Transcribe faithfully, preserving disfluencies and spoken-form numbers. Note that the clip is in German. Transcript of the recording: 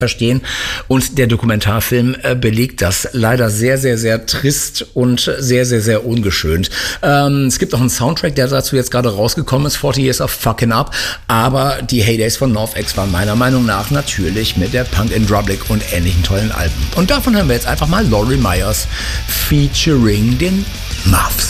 verstehen. Und der Dokumentarfilm äh, belegt das leider sehr, sehr, sehr trist und sehr, sehr, sehr ungeschönt. Ähm, es gibt auch einen Soundtrack, der dazu jetzt gerade rausgekommen ist, forty Years of Fucking Up. Aber die Heydays von NOFX waren meiner Meinung nach natürlich mit der Punk in Drublic und ähnlichen tollen Alben. Und davon hören wir jetzt einfach mal Laurie Myers featuring den Muffs.